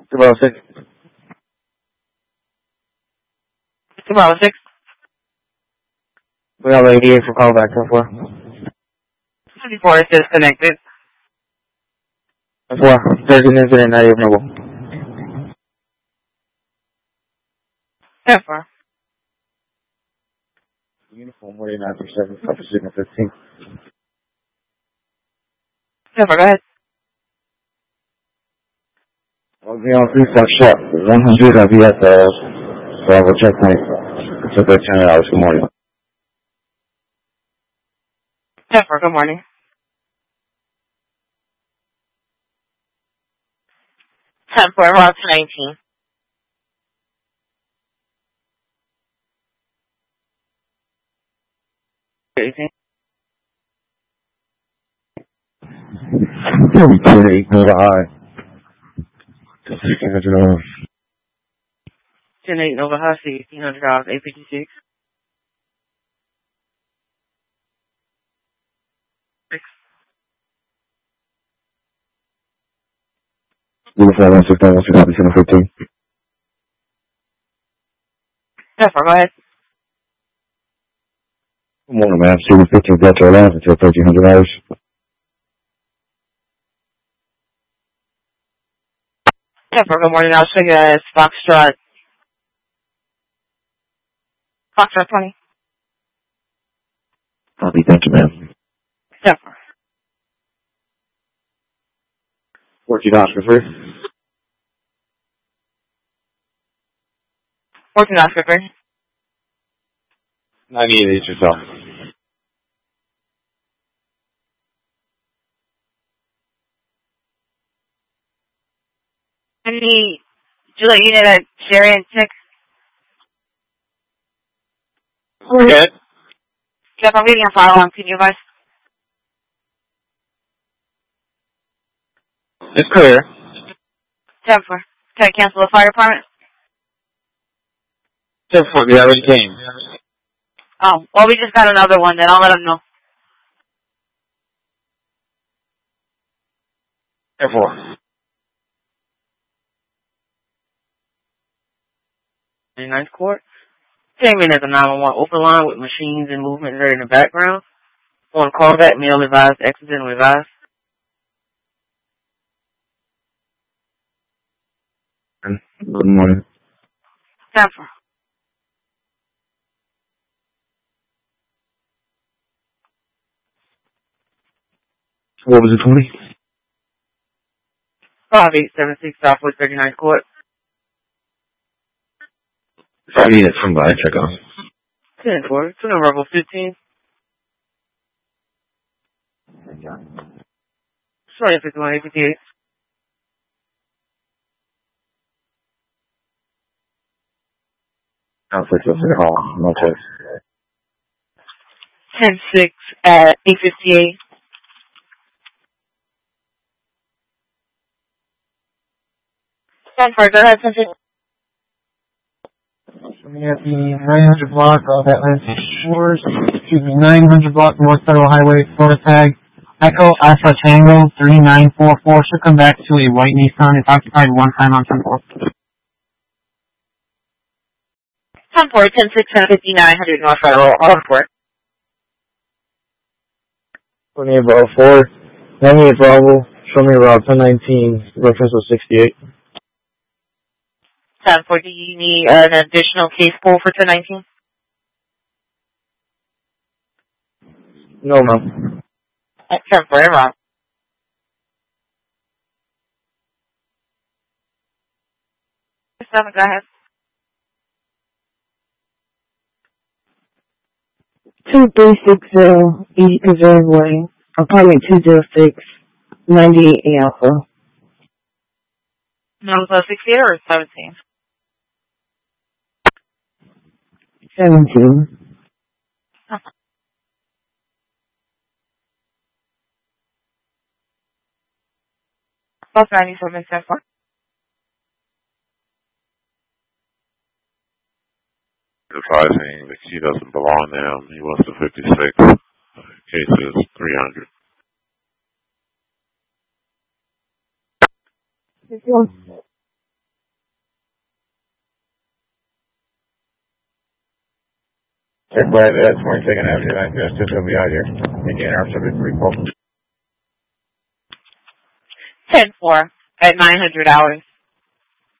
206. 206. We have 88 for callback, 10-4. 24 is disconnected. 10-4. There's an incident, 98 mobile. 10-4. Uniform 4937, copy signal 15. 10-4, go ahead. I'll be on 3-4 shot. 100, I'll be at the Bravo checkpoint. It's at the 10 hours. Good morning. 10-4, good morning. 10-4, route 19. Anything? 10-8, Nova High. 1600 hours. 10-8, Nova High, $1,600, 856. 6. Uniform 169, copy signal 15. 10-4, go ahead. Good morning, ma'am. City 15 Delta 11 until 1300 hours. 10-4, good morning. I'll show you as Foxtrot 20. Copy, thank you, ma'am. 10-4. 14 Oscar 3. 14 Oscar 3. 98 H yourself. I need Juliet, you need a Sherry and Tick. Okay. Jeff, I'm getting a file on. Can you guys? It's clear. 10-4. Can I cancel the fire department? 10-4, they already came. Oh, well, we just got another one, then I'll let them know. 10-4. 99th Court. Same in as a 911 open line with machines and movement right in the background. On callback, male advised, accidental advised. Good morning. 10-4. What was it, 20? 5876 Southwest 39th Court. I need it from by check off. 10-4. 2 number 15. Sorry, 51, 858. Conflict of the hall. No choice. 10-6 at 858. 10-4, go ahead, 10-6. We have the 900 block of Atlantic Shores, 900 block North Federal Highway, Florida tag, Echo Alpha Tango 3944, should come back to a white Nissan. It's occupied one time on 10-4. 10-4, 10-6, 5900 North Federal, all report. 28 Bravo 4. 98 Bravo. Show me route 1019. Reference was 68. 10-4, do you need an additional case pool for 1019? No, ma'am. 10-4, Rob. 7, go ahead. 2360 East Preserve Way, apartment 206, 98 Alpha. No, it was 68 or 17? 17. Plus 97, 10-4. Advising the key doesn't belong to him. He wants the 56. Case is 300. Everybody that's 22nd Avenue, I guess, just will be out here. Again, our subject report. 10-4 at 900 hours.